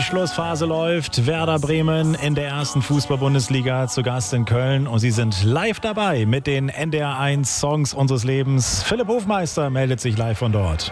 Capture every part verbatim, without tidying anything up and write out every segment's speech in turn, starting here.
Schlussphase läuft. Werder Bremen in der ersten Fußball-Bundesliga zu Gast in Köln. Und sie sind live dabei mit den N D R eins Songs unseres Lebens. Philipp Hofmeister meldet sich live von dort.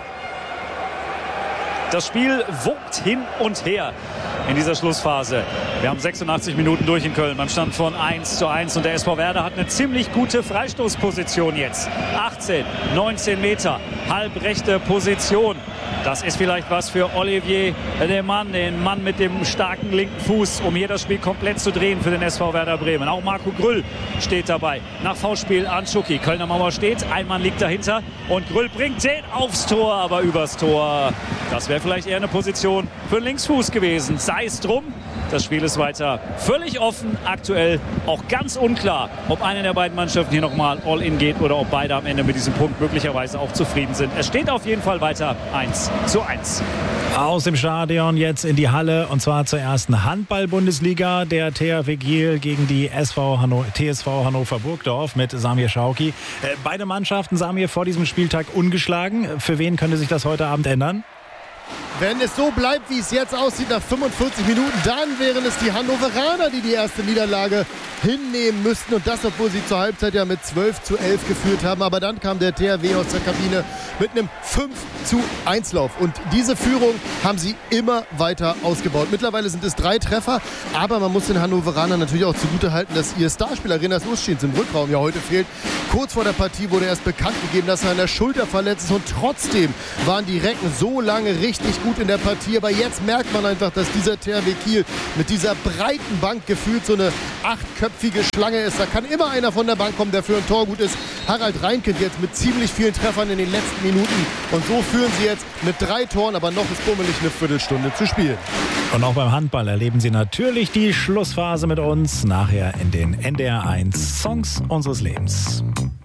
Das Spiel wogt hin und her in dieser Schlussphase. Wir haben sechsundachtzig Minuten durch in Köln beim Stand von eins zu eins. Und der S V Werder hat eine ziemlich gute Freistoßposition jetzt. achtzehn, neunzehn Meter, halbrechte Position. Das ist vielleicht was für Olivier Lehmann, den Mann mit dem starken linken Fuß, um hier das Spiel komplett zu drehen für den S V Werder Bremen. Auch Marco Grüll steht dabei. Nach Foulspiel an Schucki. Kölner Mauer steht, ein Mann liegt dahinter und Grüll bringt den aufs Tor, aber übers Tor. Das wäre vielleicht eher eine Position für den Linksfuß gewesen. Sei es drum. Das Spiel ist weiter völlig offen, aktuell auch ganz unklar, ob eine der beiden Mannschaften hier nochmal All-In geht oder ob beide am Ende mit diesem Punkt möglicherweise auch zufrieden sind. Es steht auf jeden Fall weiter eins zu eins. Aus dem Stadion jetzt in die Halle und zwar zur ersten Handball-Bundesliga. Der T H W Kiel gegen die S V Hanno- T S V Hannover Burgdorf mit Samir Schauki. Äh, beide Mannschaften, Samir, vor diesem Spieltag ungeschlagen. Für wen könnte sich das heute Abend ändern? Wenn es so bleibt, wie es jetzt aussieht, nach fünfundvierzig Minuten, dann wären es die Hannoveraner, die die erste Niederlage hinnehmen müssten. Und das, obwohl sie zur Halbzeit ja mit zwölf zu elf geführt haben. Aber dann kam der T H W aus der Kabine mit einem fünf zu eins Lauf. Und diese Führung haben sie immer weiter ausgebaut. Mittlerweile sind es drei Treffer. Aber man muss den Hannoveranern natürlich auch zugutehalten, dass ihr Starspieler Renas Uschins im Rückraum ja heute fehlt. Kurz vor der Partie wurde erst bekannt gegeben, dass er an der Schulter verletzt ist. Und trotzdem waren die Recken so lange richtig gut in der Partie. Aber jetzt merkt man einfach, dass dieser T H W Kiel mit dieser breiten Bank gefühlt so eine achtköpfige Schlange ist. Da kann immer einer von der Bank kommen, der für ein Tor gut ist. Harald Reinkind jetzt mit ziemlich vielen Treffern in den letzten Minuten. Und so führen sie jetzt mit drei Toren, aber noch ist bummelig eine Viertelstunde zu spielen. Und auch beim Handball erleben Sie natürlich die Schlussphase mit uns nachher in den N D R eins Songs unseres Lebens.